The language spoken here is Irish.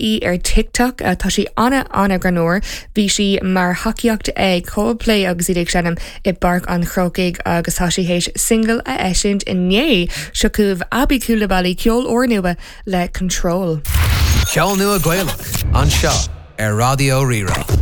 í ar TikTok tá sí Anna Granor bhí si mar haciacht ag Coldplay agus iad senam I barc an chrócaig agus tá si hééis single a eisiint in né siocúh Abby Coulibaly ceol or nua le Control. Ceol nua Gaelach an seo ar Radio Rira.